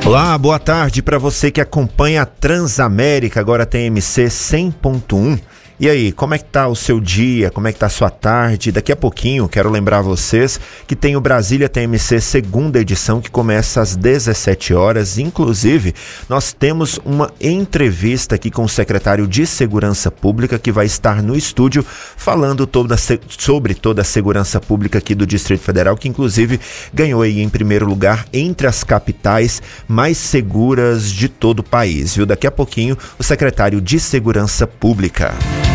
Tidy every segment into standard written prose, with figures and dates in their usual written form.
Olá, boa tarde para você que acompanha a Transamérica, agora tem MC 100.1. E aí, como é que tá o seu dia? Como é que tá a sua tarde? Daqui a pouquinho, quero lembrar vocês que tem o Brasília TMC segunda edição, que começa às 17 horas. Inclusive, nós temos uma entrevista aqui com o secretário de Segurança Pública, que vai estar no estúdio falando sobre toda a segurança pública aqui do Distrito Federal, que inclusive ganhou aí em primeiro lugar entre as capitais mais seguras de todo o país, viu? Daqui a pouquinho, o secretário de Segurança Pública.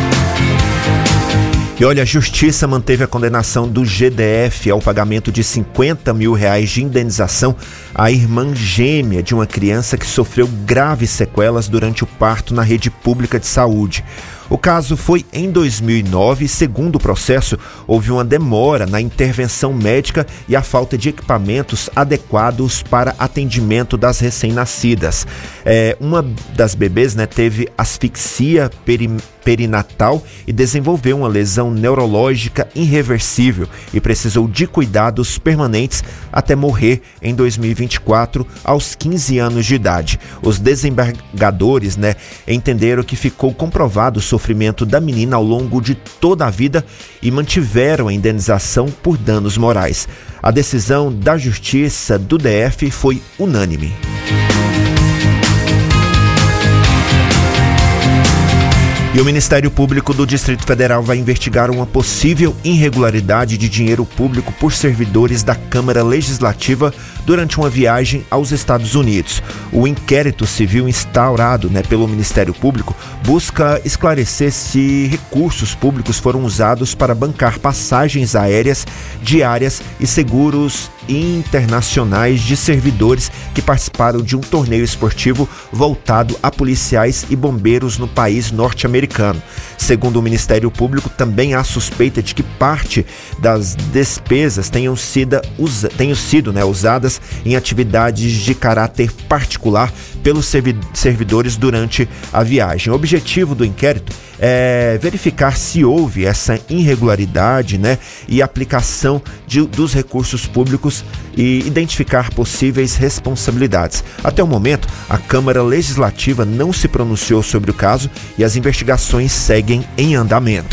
E olha, a Justiça manteve a condenação do GDF ao pagamento de R$50 mil de indenização à irmã gêmea de uma criança que sofreu graves sequelas durante o parto na rede pública de saúde. O caso foi em 2009 e, segundo o processo, houve uma demora na intervenção médica e a falta de equipamentos adequados para atendimento das recém-nascidas. Uma das bebês, teve asfixia perinatal e desenvolveu uma lesão neurológica irreversível e precisou de cuidados permanentes até morrer em 2024, aos 15 anos de idade. Os desembargadores, entenderam que ficou comprovado o sofrimento da menina ao longo de toda a vida e mantiveram a indenização por danos morais. A decisão da Justiça do DF foi unânime. E o Ministério Público do Distrito Federal vai investigar uma possível irregularidade de dinheiro público por servidores da Câmara Legislativa durante uma viagem aos Estados Unidos. O inquérito civil instaurado pelo Ministério Público busca esclarecer se recursos públicos foram usados para bancar passagens aéreas, diárias e seguros internacionais de servidores que participaram de um torneio esportivo voltado a policiais e bombeiros no país norte-americano. Segundo o Ministério Público, também há suspeita de que parte das despesas tenham sido usadas em atividades de caráter particular pelos servidores durante a viagem. O objetivo do inquérito é verificar se houve essa irregularidade, e aplicação dos recursos públicos e identificar possíveis responsabilidades. Até o momento, a Câmara Legislativa não se pronunciou sobre o caso e as investigações seguem em andamento.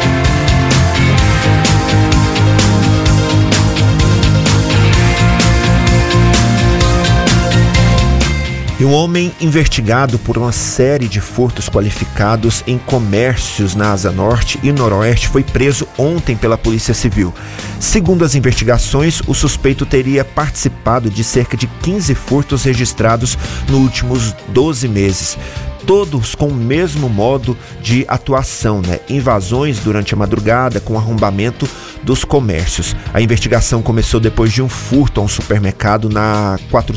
E um homem investigado por uma série de furtos qualificados em comércios na Asa Norte e Noroeste foi preso ontem pela Polícia Civil. Segundo as investigações, o suspeito teria participado de cerca de 15 furtos registrados nos últimos 12 meses. Todos com o mesmo modo de atuação, invasões durante a madrugada com arrombamento dos comércios. A investigação começou depois de um furto a um supermercado na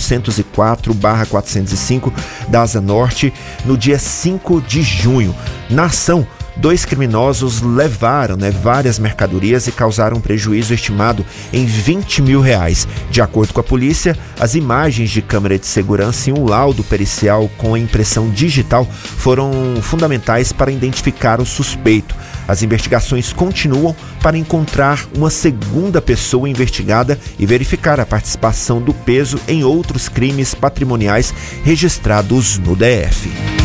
404/405 da Asa Norte no dia 5 de junho. Na ação, 2 criminosos levaram várias mercadorias e causaram um prejuízo estimado em R$20 mil. De acordo com a polícia, as imagens de câmera de segurança e um laudo pericial com a impressão digital foram fundamentais para identificar o suspeito. As investigações continuam para encontrar uma segunda pessoa investigada e verificar a participação do peso em outros crimes patrimoniais registrados no DF.